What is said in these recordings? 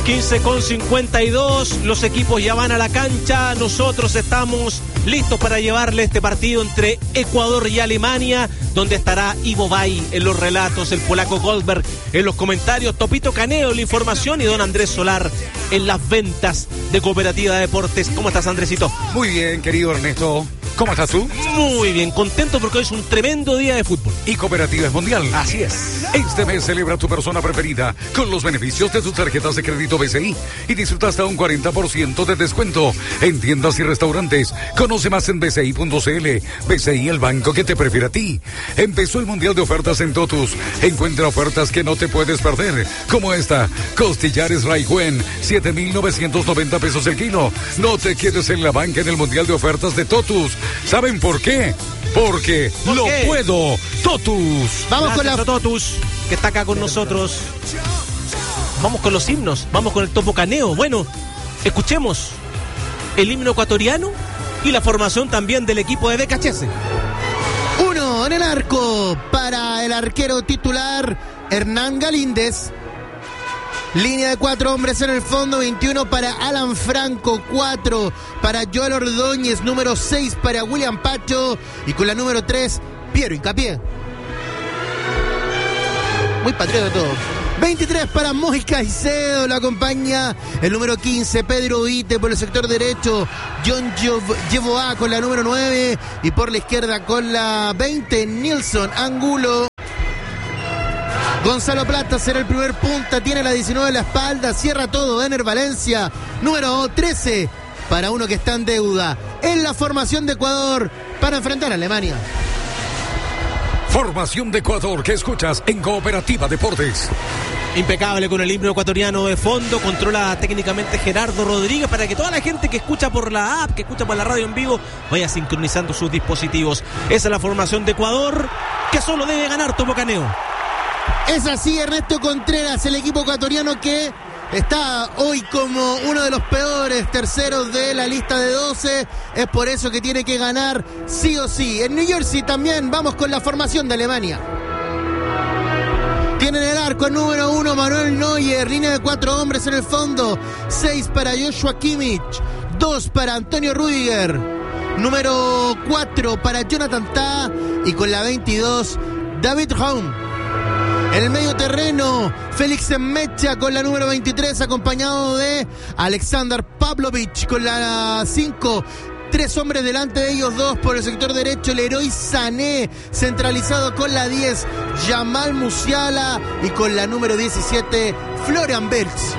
15:52, los equipos ya van a la cancha, nosotros estamos listos para llevarle este partido entre Ecuador y Alemania, donde estará Ivo Bay en los relatos, el polaco Goldberg en los comentarios, Topito Caneo en la información y don Andrés Solar en las ventas de Cooperativa Deportes. ¿Cómo estás, Andresito? Muy bien, querido Ernesto. ¿Cómo estás tú? Muy bien, contento porque hoy es un tremendo día de fútbol. Y Cooperativa es mundial. Así es. Este mes celebra tu persona preferida con los beneficios de tus tarjetas de crédito BCI y disfruta hasta un 40% de descuento en tiendas y restaurantes. Conoce más en bci.cl. BCI, el banco que te prefiere a ti. Empezó el mundial de ofertas en Totus. Encuentra ofertas que no te puedes perder, como esta: costillares Raihuen, 7,990 pesos el kilo. No te quedes en la banca en el mundial de ofertas de Totus. ¿Saben por qué? Porque lo puedo. Totus. Vamos con la Totus, que está acá con nosotros. Vamos con los himnos, vamos con el Topo Caneo. Bueno, escuchemos el himno ecuatoriano y la formación también del equipo de BKHS. 1 en el arco para el arquero titular Hernán Galíndez. Línea de 4 hombres en el fondo, 21 para Alan Franco, 4 para Joel Ordóñez, número 6 para William Pacho y con la número 3, Piero Hincapié. Muy patriota todo. 23 para Moy Caicedo, lo acompaña el número 15, Pedro Ite por el sector derecho, John Yevoa con la número 9 y por la izquierda con la 20, Nilson Angulo. Gonzalo Plata será el primer punta, tiene la 19 en la espalda, cierra todo Ener Valencia, número 13 para uno que está en deuda. En la formación de Ecuador para enfrentar a Alemania. Formación de Ecuador que escuchas en Cooperativa Deportes. Impecable con el himno ecuatoriano de fondo, controla técnicamente Gerardo Rodríguez para que toda la gente que escucha por la app, que escucha por la radio en vivo, vaya sincronizando sus dispositivos. Esa es la formación de Ecuador, que solo debe ganar Topo Caneo. Es así, Ernesto Contreras, el equipo ecuatoriano que está hoy como uno de los peores terceros de la lista de 12. Es por eso que tiene que ganar sí o sí. En New Jersey también vamos con la formación de Alemania. Tienen el arco el número 1, Manuel Neuer. Línea de 4 hombres en el fondo. 6 para Joshua Kimmich. 2 para Antonio Rüdiger. Número 4 para Jonathan Tah. Y con la 22, David Raum. En el medio terreno, Félix Mecha con la número 23, acompañado de Alexander Pavlovich con la 5. 3 hombres delante de ellos, 2 por el sector derecho, Leroy Sané, centralizado con la 10, Jamal Musiala y con la número 17, Florian Wirtz.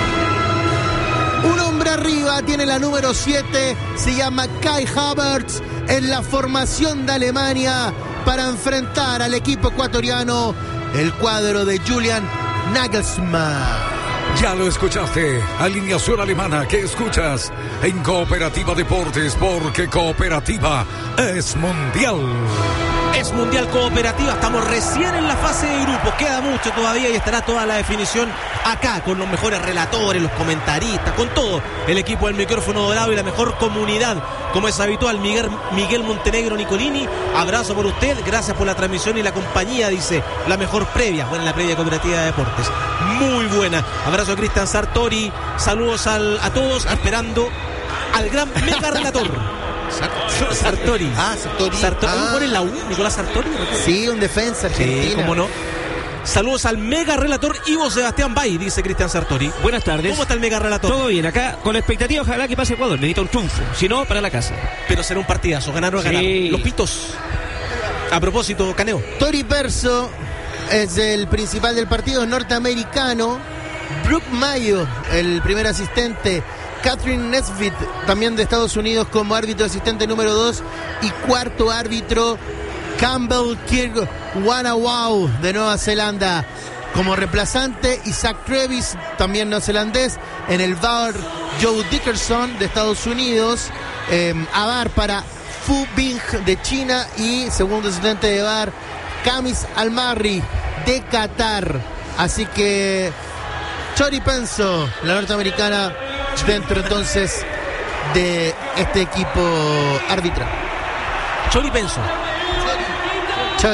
Un hombre arriba, tiene la número 7, se llama Kai Havertz, en la formación de Alemania para enfrentar al equipo ecuatoriano. El cuadro de Julian Nagelsmann. Ya lo escuchaste, alineación alemana que escuchas en Cooperativa Deportes, porque Cooperativa es mundial. Es mundial Cooperativa, estamos recién en la fase de grupos, queda mucho todavía y estará toda la definición acá con los mejores relatores, los comentaristas, con todo el equipo del micrófono dorado y la mejor comunidad, como es habitual. Miguel Montenegro Nicolini, abrazo por usted, gracias por la transmisión y la compañía, dice, la mejor previa, buena la previa Cooperativa de Deportes, muy buena. Abrazo a Cristian Sartori, saludos a todos, esperando al gran mega relator. Sartori. Sartori. ¿Cuál es la U? Nicolás Sartori. Sí, un defensa argentino. Sí, cómo no. Saludos al mega relator Ivo Sebastián Bay, dice Cristian Sartori. Buenas tardes. ¿Cómo está el mega relator? Todo bien, acá con la expectativa, ojalá que pase Ecuador. Necesita un triunfo, si no, para la casa. Pero será un partidazo, ganar o ganar. Los pitos. A propósito, Caneo. Tori Perso es el principal del partido, norteamericano. Brooke Mayo, el primer asistente. Catherine Nesbitt, también de Estados Unidos, como árbitro asistente número 2. Y cuarto árbitro, Campbell Kirk Wanawau, de Nueva Zelanda. Como reemplazante, Isaac Travis, también neozelandés. En el VAR, Joe Dickerson, de Estados Unidos. AVAR para Fu Bing, de China. Y segundo asistente de VAR, Kamis Almarri, de Qatar. Así que Chori Penso, la norteamericana, dentro entonces de este equipo arbitral. Chori Penso. Chori.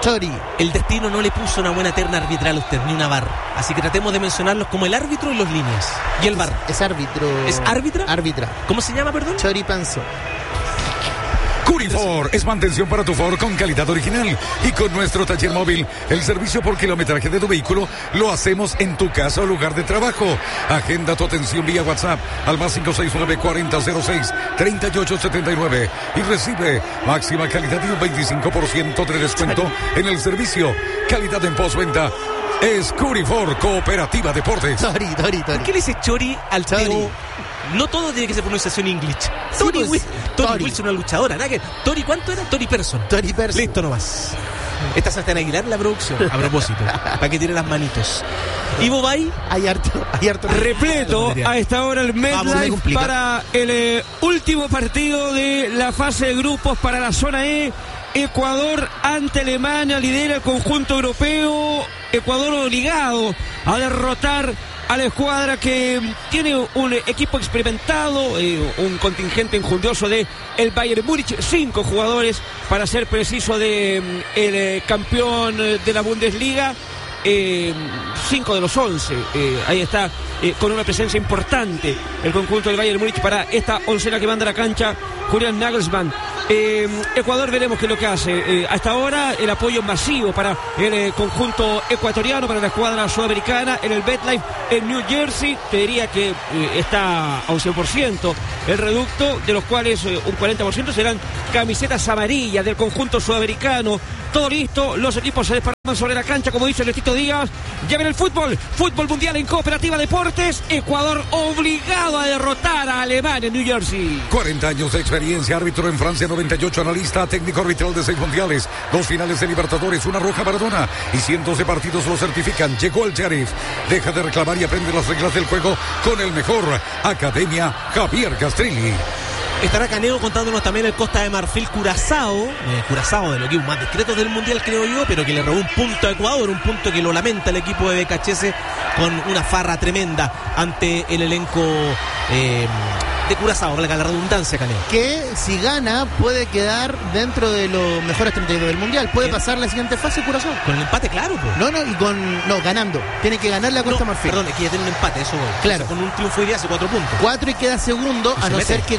Chori. El destino no le puso una buena terna arbitral a usted, ni una VAR. Así que tratemos de mencionarlos como el árbitro y los líneas. Y el VAR. Es árbitro. ¿Es árbitra? Árbitra. ¿Cómo se llama, perdón? Chori Panzo. Curifor es mantención para tu Ford con calidad original. Y con nuestro taller móvil, el servicio por kilometraje de tu vehículo lo hacemos en tu casa o lugar de trabajo. Agenda tu atención vía WhatsApp al más 569-4006-3879 y recibe máxima calidad y un 25% de descuento en el servicio. Calidad en postventa. Es Curifor Cooperativa Deportes. Tori. ¿Por qué le dice Chori al Chori. Teo? No todo tiene que ser pronunciación inglés. Sí, pues, Tori Tori. Wilson, una luchadora. ¿Nada que? Tori, ¿cuánto era? Tori Person. Tori Perso. Listo nomás. Esta es Sebastián Aguilar, la producción. A propósito, para que tire las manitos. Ivo Bay. Hay harto. Repleto a esta hora el Vamos, me MetLife complica. para el último partido de la fase de grupos para la zona E. Ecuador ante Alemania, lidera el conjunto europeo. Ecuador obligado a derrotar a la escuadra que tiene un equipo experimentado, un contingente enjundioso de el Bayern Múnich, 5 jugadores para ser preciso de el campeón de la Bundesliga, 5 de los 11, ahí está, con una presencia importante el conjunto del Bayern Múnich para esta oncena que manda a la cancha Julian Nagelsmann. Ecuador veremos qué es lo que hace. Hasta ahora el apoyo masivo para el conjunto ecuatoriano, para la escuadra sudamericana en el MetLife en New Jersey. Te diría que está a un 100% el reducto, de los cuales un 40% serán camisetas amarillas del conjunto sudamericano. Todo listo, los equipos se desparraman sobre la cancha, como dice el Tito Díaz. Ya ven el fútbol mundial en Cooperativa Deportes. Ecuador obligado a derrotar a Alemania en New Jersey. 40 años de experiencia, árbitro en Francia, 98, analista, técnico arbitral de 6 mundiales, 2 finales de Libertadores, una roja Maradona y cientos de partidos lo certifican. Llegó el Sheriff. Deja de reclamar y aprende las reglas del juego con el mejor. Academia Javier Castrilli. Estará Caneo contándonos también el Costa de Marfil Curazao de los equipos más discretos del Mundial, creo yo, pero que le robó un punto a Ecuador, un punto que lo lamenta el equipo de Becachese con una farra tremenda ante el elenco de Curazao, valga la redundancia, Caneo. Que si gana puede quedar dentro de los mejores 32 del Mundial. Puede Bien. pasar la siguiente fase Curazao. Con el empate, claro, pues. Ganando. Tiene que ganar la Costa Marfil. Perdón, es que ya tiene un empate, eso voy. Claro. Con un triunfo hoy día hace 4 puntos. 4 y queda segundo, Y a se no mete. ser que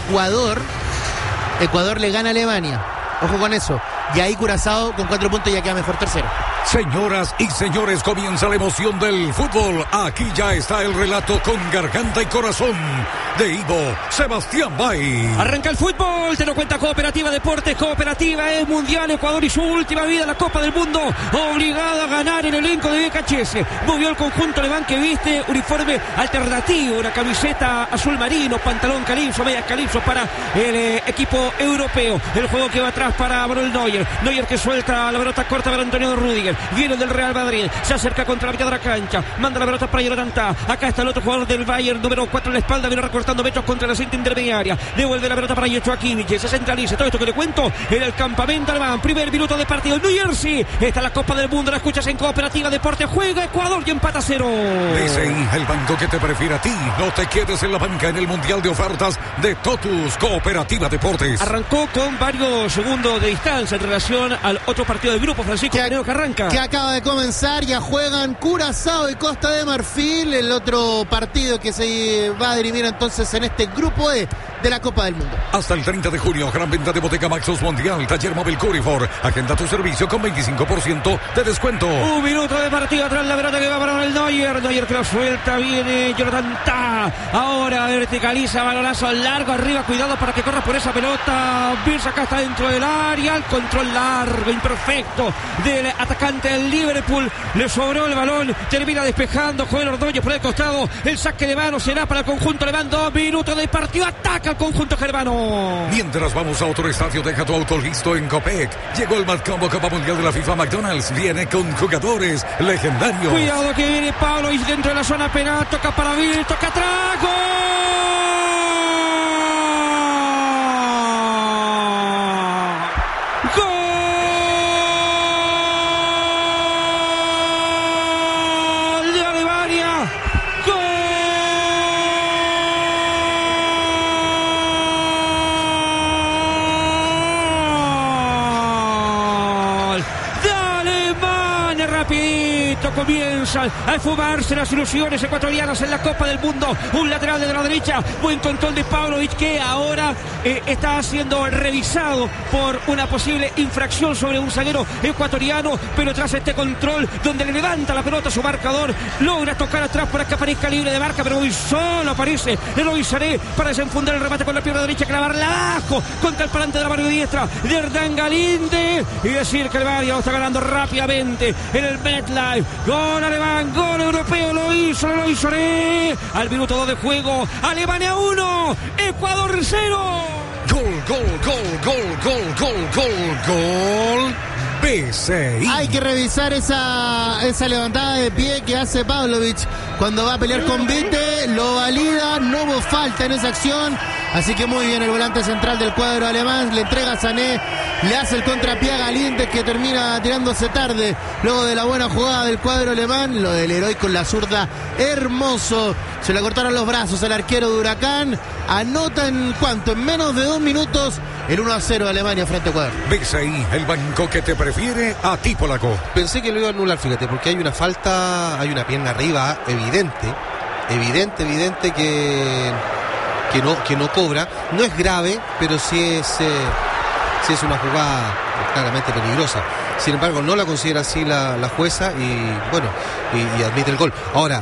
Ecuador le gana a Alemania. Ojo con eso. Y ahí Curazao con 4 puntos ya queda mejor tercero. Señoras y señores, comienza la emoción del fútbol. Aquí ya está el relato con garganta y corazón de Ivo Sebastián Bay. Arranca el fútbol, te lo cuenta Cooperativa Deportes. Cooperativa es mundial, Ecuador y su última vida en la Copa del Mundo, obligado a ganar el elenco de BKHS. Movió el conjunto alemán que viste uniforme alternativo, una camiseta azul marino, pantalón calipso, medias calipso para el equipo europeo. El juego que va atrás para Manuel Neuer que suelta la pelota corta para Antonio Rüdiger. Viene del Real Madrid, se acerca contra la mitad de la cancha, manda la pelota para Jonathan Tah. Acá está el otro jugador del Bayern, número 4 en la espalda, viene recortando metros contra la cinta intermediaria. Devuelve la pelota para Joshua Kimmich, se centraliza. Todo esto que le cuento en el campamento alemán. Primer minuto de partido en New Jersey. Está la Copa del Mundo, la escuchas en Cooperativa Deportes. Juega Ecuador y empata 0. BCI, el banco que te prefiere a ti. No te quedes en la banca en el Mundial de Ofertas de Totus Cooperativa Deportes. Arrancó con varios segundos de distancia en relación al otro partido del grupo, Francisco Caneo, que arranca. Que acaba de comenzar, ya juegan Curazao y Costa de Marfil, el otro partido que se va a dirimir entonces en este grupo E de la Copa del Mundo. Hasta el 30 de junio, gran venta de Bottega Maxus Mundial, taller móvil Curifor. Agenda tu servicio con 25% de descuento. Un minuto de partido atrás, la pelota que va para el Neuer que lo suelta, viene Jonathan Tah. Ahora verticaliza, balonazo largo arriba, cuidado para que corra por esa pelota. Birsa acá está dentro del área, el control largo, imperfecto del atacante del Liverpool. Le sobró el balón, termina despejando Joel Ordóñez por el costado. El saque de mano será para el conjunto alemán. 2 minutos de partido, ataca el conjunto germano. Mientras vamos a otro estadio, deja tu auto listo en Copec. Llegó el Matcombo Copa Mundial de la FIFA McDonald's. Viene con jugadores legendarios. Cuidado que viene Pablo y dentro de la zona penal, toca para Bill, toca atrás, ¡gol! comienzan a esfumarse las ilusiones ecuatorianas en la Copa del Mundo. Un lateral de la derecha, buen control de Pavlovic, que ahora está siendo revisado por una posible infracción sobre un zaguero ecuatoriano, pero tras este control donde le levanta la pelota a su marcador, logra tocar atrás para que aparezca libre de marca, pero hoy solo aparece Leroy Sané para desenfundar el remate con la pierna derecha, clavarla abajo contra el parante de la mano diestra de Hernán Galíndez y decir que Alemania lo está ganando rápidamente en el MetLife. Gol alemán, gol europeo, lo hizo Sané al minuto 2 de juego. Alemania 1, Ecuador 0. Gol. BCI. Hay que revisar esa levantada de pie que hace Pavlovic cuando va a pelear con Vite. Lo valida, no hubo falta en esa acción. Así que muy bien el volante central del cuadro alemán. Le entrega a Sané, le hace el contrapié a Galíndez, que termina tirándose tarde luego de la buena jugada del cuadro alemán. Lo del Leroy con la zurda, hermoso. Se le cortaron los brazos al arquero de Huracán. Anota en menos de 2 minutos el 1-0 de Alemania frente a Ecuador. BCI, el banco que te prefiere a ti, polaco. Pensé que lo iba a anular, fíjate, porque hay una falta, hay una pierna arriba evidente que no cobra. No es grave, pero sí es una jugada claramente peligrosa. Sin embargo, no la considera así la jueza y admite el gol. Ahora,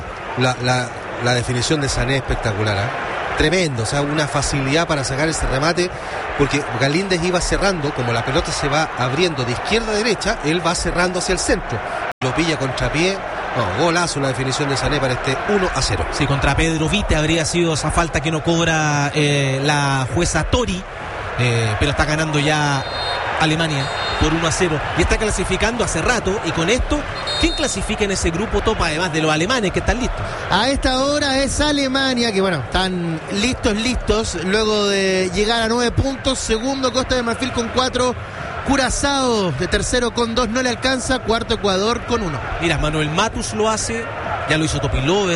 la definición de Sané es espectacular, ¿eh? Tremendo, o sea, una facilidad para sacar ese remate, porque Galíndez iba cerrando, como la pelota se va abriendo de izquierda a derecha, él va cerrando hacia el centro, lo pilla contrapié. Golazo la definición de Sané para este 1-0. Sí, contra Pedro Vite habría sido esa falta que no cobra la jueza Tori, pero está ganando ya Alemania por 1-0 y está clasificando hace rato. Y con esto, ¿quién clasifica en ese grupo top además de los alemanes que están listos? A esta hora es Alemania, que están listos luego de llegar a 9 puntos. Segundo Costa de Marfil con 4, Curazao de tercero con 2, no le alcanza. Cuarto Ecuador con 1. Mira, Manuel Matus lo hace, ya lo hizo Topilover,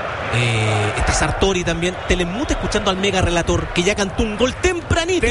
está Sartori también. Telemute escuchando al mega relator que ya cantó un gol tempranito.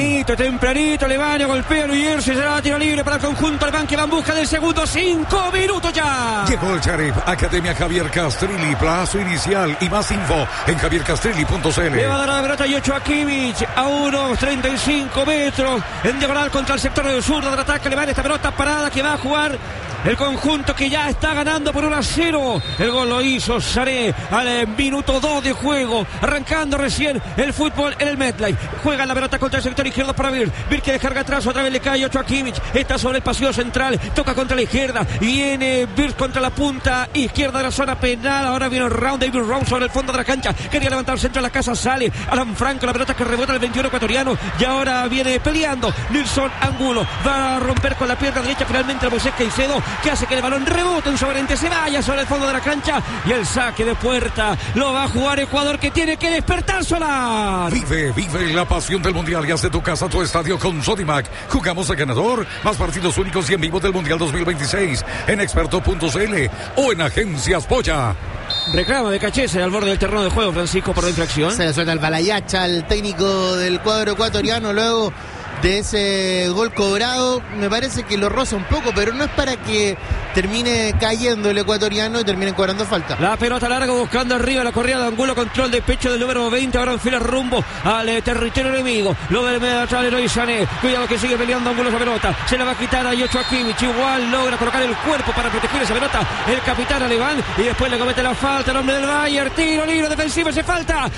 Alemania golpea a Luyer, se será tiro libre para el conjunto alemán que va en busca del segundo. 5 minutos ya. Llegó el Sheriff, Academia Javier Castrilli, plazo inicial y más info en javiercastrilli.cl. Le va a dar la pelota Joshua Kimmich a unos 35 metros en diagonal contra el sector del sur del ataque alemán. Esta pelota parada que va a jugar el conjunto que ya está ganando por 1-0. El gol lo hizo Sané al minuto 2 de juego, arrancando recién el fútbol en el MetLife. Juega la pelota contra el sector izquierdo para Vir que descarga atrás, otra vez le cae Joshua Kimmich, está sobre el pasillo central, toca contra la izquierda, viene Vir contra la punta izquierda de la zona penal. Ahora viene el round, David Round sobre el fondo de la cancha, quería levantar el centro de la casa, sale Alan Franco, la pelota que rebota el 21 ecuatoriano y ahora viene peleando Nilson Angulo, va a romper con la pierna derecha finalmente a Moisés Caicedo, que hace que el balón rebote en Sobrente, se vaya sobre el fondo de la cancha y el saque de puerta lo va a jugar Ecuador, que tiene que despertar sola. Vive la pasión del Mundial y haz de tu casa tu estadio con Sodimac. Jugamos a ganador, más partidos únicos y en vivo del Mundial 2026 en experto.cl o en Agencias Polla. Reclama de Cachese al borde del terreno de juego, Francisco, por la infracción. Se le suelta el balayacha al técnico del cuadro ecuatoriano luego de ese gol cobrado. Me parece que lo roza un poco, pero no es para que termine cayendo el ecuatoriano y termine cobrando falta. La pelota larga buscando arriba la corrida de Angulo, control de pecho del número 20, ahora enfila rumbo al territorio enemigo. Lo del medio atrás Leroy Sané, cuidado que sigue peleando Angulo esa pelota, se la va a quitar a Joshua Kimmich, igual logra colocar el cuerpo para proteger esa pelota el capitán alemán y después le comete la falta el hombre del Bayern. Tiro libre defensivo, es falta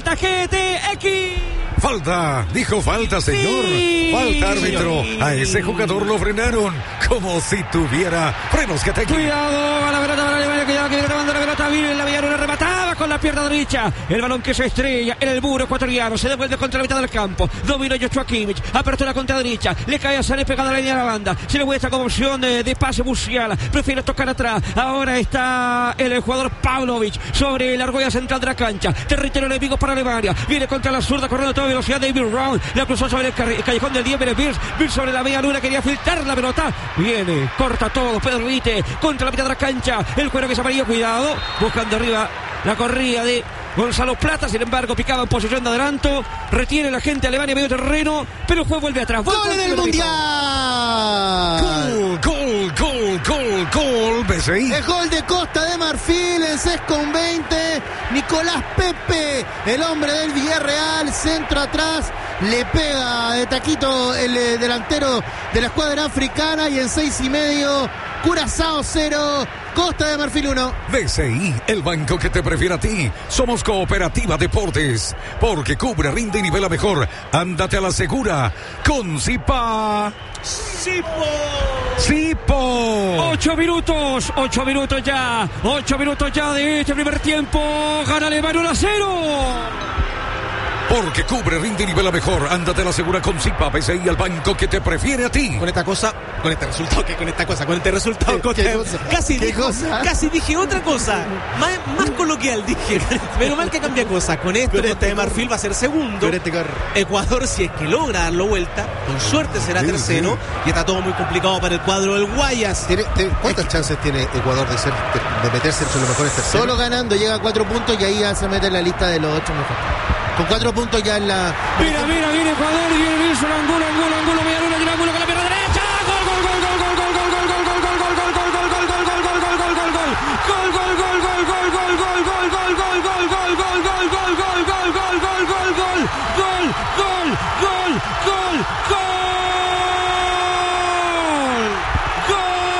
GTX. Falta, dijo falta, señor. Sí. Falta, árbitro. A ese jugador lo frenaron como si tuviera frenos que te... Cuidado, a la pelota para Alemania, cuidado que viene tomando la pelota, viene la Villaruna, remataba con la pierna derecha. El balón que se estrella en el muro ecuatoriano, se devuelve contra la mitad del campo. Domina Joshua Kimmich, apertura contra derecha, le cae a Sané pegada a la línea de la banda. Se le muestra como opción de pase Musiala, prefiere tocar atrás. Ahora está el jugador Pavlovic sobre la argolla central de la cancha. Territorio enemigo para Alemania, viene contra la zurda, corriendo a toda velocidad David Round, la cruzó sobre el callejón del 10, Vir sobre la media luna, quería filtrar la pelota, viene, corta todo, Pedro Vite contra la mitad de la cancha, el cuero que es amarillo, cuidado, buscando arriba la corrida de Gonzalo Plata, sin embargo, picaba en posición de adelanto. Retiene la gente Alemania medio terreno, pero el juego vuelve atrás. ¡Gol en el Mundial! Gol, BCI. El gol de Costa de Marfil en 6:20. Nicolás Pepe, el hombre del Villarreal, centro atrás. Le pega de taquito el delantero de la escuadra africana y en 6:30, Curazao 0, Costa de Marfil 1. BCI, el banco que te prefiere a ti. Somos Cooperativa Deportes, porque cubre, rinde y nivela mejor. Ándate a la segura con Zipa. Sipo. 8 minutos ya. 8 minutos ya de este primer tiempo. Gana Alemania 1-0. Porque cubre, rinde y nivela mejor. Ándate a la segura con Zipa. BCI, el banco que te prefiere a ti. Con este resultado, casi dije otra cosa, más coloquial dije, pero mal que cambia cosa. Con esto Costa de Marfil va a ser segundo. Ecuador, si es que logra darlo vuelta, con suerte será tercero, y está todo muy complicado para el cuadro del Guayas. ¿Cuántas chances tiene Ecuador de meterse entre los mejores terceros? Solo ganando llega a 4 puntos y ahí ya se mete en la lista de los 8 mejores. Con 4 puntos ya en la... Mira, viene Ecuador, viene Nelson Angulo